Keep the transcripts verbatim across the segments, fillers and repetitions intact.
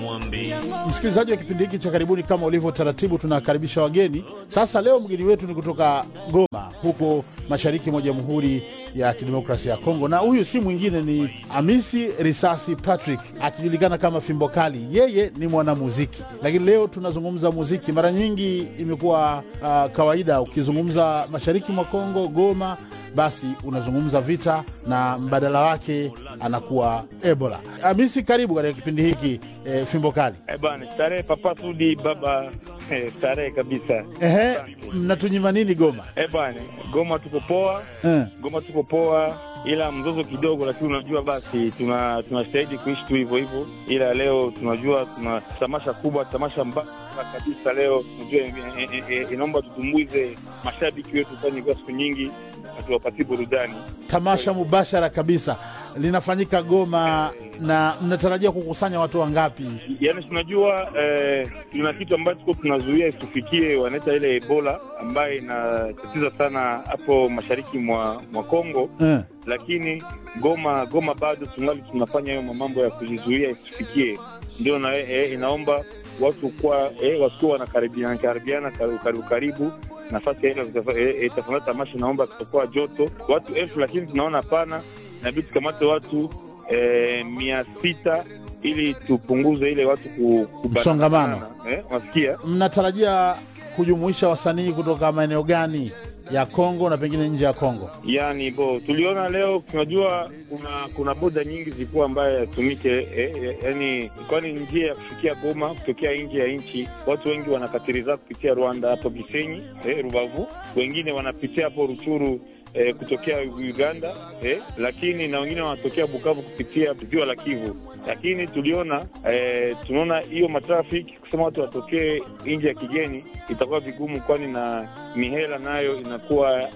Msikilizaji wa kipindi hiki cha karibuni, kama ulivyo taratibu, tunakaribisha wageni. Sasa leo mgeni wetu ni kutoka Goma, huko mashariki mwa Jamhuri ya Kidemokrasia ya Kongo, na huyu si mwingine ni Hamisi Risasi Patrick, akijulikana kama Fimbo Kali. Yeye ni mwanamuziki, lakini leo tunazungumza muziki. Mara nyingi imekuwa uh, kawaida ukizungumza mashariki mwa Kongo, Goma, basi unazungumza vita na mbadala wake anakuwa Ebola. Hamisi, karibu katika kipindi hiki e, Fimbo Kali. Eh bana, starehe papa Sudi baba, eh, starehe kabisa. Ehe, mnatunyima nini Goma? Eh bana, Goma tuko poa. Eh. Goma tuko poa, ila mzozo kidogo, lakini unajua basi tuna tunastahili kuishi tu hivyo hivyo. Ila leo tunajua tuna tamasha kubwa, tamasha mbaya kabisa leo. Unajua inaomba tutumbuize mashabiki wetu kwani kwa siku nyingi tuwapatie burudani. Tamasha mubashara kabisa linafanyika Goma, na mnatarajia kukusanya watu wangapi? Yaani tunajua eh, tuna kitu ambacho tuko tunazuia isifikie, wanaita ile Ebola ambayo inatatiza sana hapo mashariki mwa mwa Kongo. Eh. Lakini Goma Goma bado tungali tunafanya hiyo mambo ya kujizuia isifikie. Ndio na eh, inaomba watu kwa eh, watu wanakaribiana karibiana karibu karibu nafasi ile itafanya tamasha. Naomba tutakuwa joto watu elfu, lakini tunaona hapana, na vitu kamata watu eh, mia sita ili tupunguze ile watu kusongamana. Eh, wasikia mnatarajia kujumuisha wasanii kutoka maeneo gani ya Kongo na pengine nje ya Kongo? Yaani bo tuliona leo, tunajua kuna kuna boda nyingi zilikuwa ambaye tumike eh, yani kwani njia ya kufikia Goma kutokea nje ya nchi. Watu wengi wanakatiriza kupitia Rwanda hapo Gisenyi, eh, Rubavu, wengine wanapitia hapo Ruchuru eh, kutokea Uganda, eh, lakini na wengine wanatokea Bukavu kupitia ziwa la Kivu. Lakini tuliona eh, tunaona hiyo matrafiki kusema watu watokee nje ya kigeni itakuwa vigumu, kwani na mihela nayo inakuwa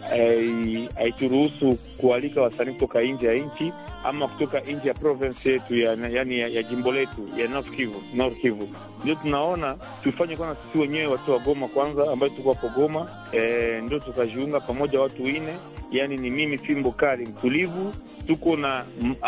haituruhusu kualika wasanii kutoka nje ya nchi ama kutoka nje ya province yetu ya, yani ya, ya jimbo letu ya North Kivu, North Kivu. Ndio tunaona tufanye kwanza sisi wenyewe watu wa Goma kwanza ambao tuko hapo Goma, eh, ndio tukajiunga pamoja watu wine. Yani ni mimi Fimbo Kali mtulivu, tuko na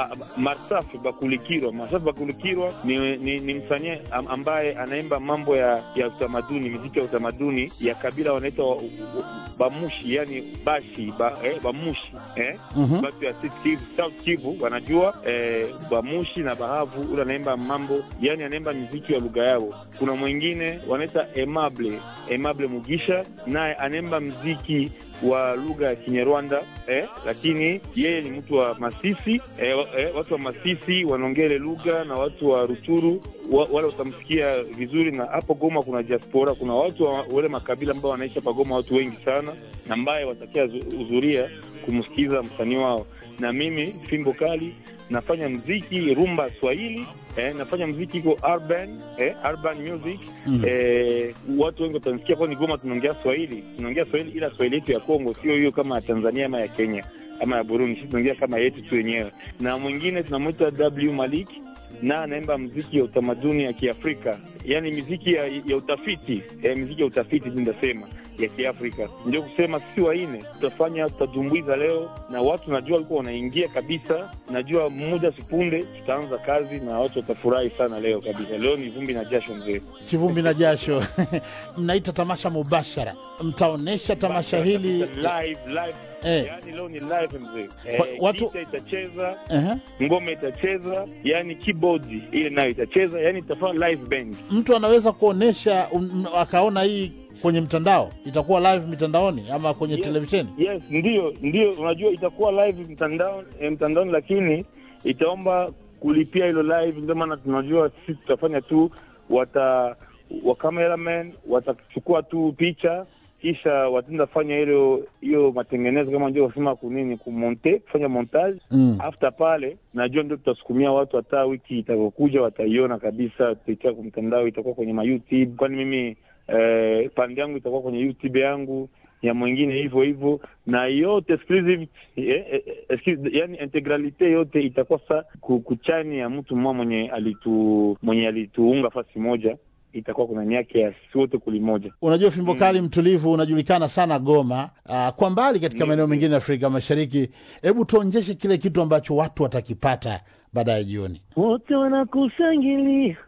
Marsafi Bakulikirwa. Marsafi Bakulikirwa ni, ni, ni msanii ambaye anaimba mambo ya ya utamaduni, muziki ya utamaduni ya kabila wanaitwa Bamushi, yani Bashi ba, eh, Bamushi eh uh-huh. Watu ya South Kivu wanajua eh, Bamushi na Bahavu, ule anaimba mambo, yani anaimba muziki wa lugha yao. Kuna mwingine wanaita Emable Emable Mugisha, naye anaimba muziki wa lugha ya Kinyarwanda eh, lakini yeye ni mtu wa Masisi eh, eh, watu wa Masisi wanaongea lugha, na watu wa Ruturu wa, wale utamsikia vizuri. Na hapo Goma kuna diaspora, kuna watu wa, wale makabila ambao wanaishi hapa Goma, watu wengi sana ambaye watakia uzuria kumsikiza msanii wao. Na mimi Fimbo Kali nafanya muziki rumba Swahili, eh, nafanya muziki iko urban, eh, urban music. Mm. Eh, watu wengi watanisikia kwa ni Goma tunaongea Swahili, tunaongea Swahili, ila Swahili yetu ya Kongo sio hiyo kama ya Tanzania ama ya Kenya ama ya Burundi. Sisi tunaongea kama yetu tu wenyewe. Na mwingine tunamuita W Malik, na anaimba muziki ya utamaduni ya Kiafrika, yani muziki ya, ya utafiti, eh, muziki ya utafiti ndasema ya Kiafrika. Ndio kusema sisi waine tutafanya, tutajumbuiza leo na watu najua walikuwa wanaingia kabisa. Najua muda sipunde tutaanza kazi na watu watafurahi sana leo kabisa. Leo ni vumbi na jasho mzee. Kivumbi na jasho. Mnaita tamasha mubashara. Mtaonesha tamasha hili live live. Eh. Yani leo ni live mzee. Eh, watu itacheza, uh-huh. Ngoma itacheza, yani keyboard ile nayo itacheza, yani itafanya live band. Mtu anaweza kuonesha um, akaona hii kwenye mtandao, itakuwa live mitandaoni ama kwenye yes, televisheni? Yes, ndio, ndio, unajua itakuwa live mtandao, eh, mtandaoni, lakini itaomba kulipia hilo live. Ndio maana tunajua sisi tutafanya tu, wata wa cameraman watachukua tu picha, kisha watenda fanya hilo hiyo matengenezo kama ndio wasema kunini kumonte, kufanya montage. Mm. After pale najua ndio tutasukumia watu, hata wiki itakokuja wataiona kabisa kupitia kwa mtandao, itakuwa kwenye ma YouTube, kwani mimi eh pande yangu itakuwa kwenye YouTube yangu, ya mwingine hivyo hivyo, na yote exclusive eh, eh, yani integralite yote itakuwa sa kuchani ya mtu mmoja mwenye alitu mwenye alituunga fasi moja, itakuwa kuna nyake ya sote kulimoja. Unajua Fimbo Kali mm. mtulivu unajulikana sana Goma, uh, kwa mbali katika maeneo mengine Afrika Mashariki. Hebu tuonjeshe kile kitu ambacho watu watakipata baada ya jioni. Wote wanakusangilia,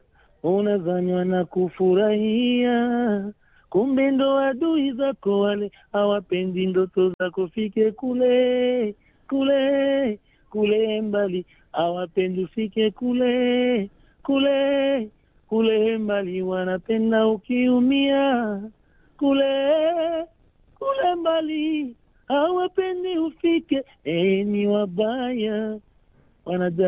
unadhani na kufurahia, kumbe ndo adui zako wale, hawapendi ndoto zako fike kule kule kule mbali, hawapendi ufike kule kule kule mbali, wanapenda ukiumia kule kule mbali, hawapendi ufike. Eh, ni wabaya wanajua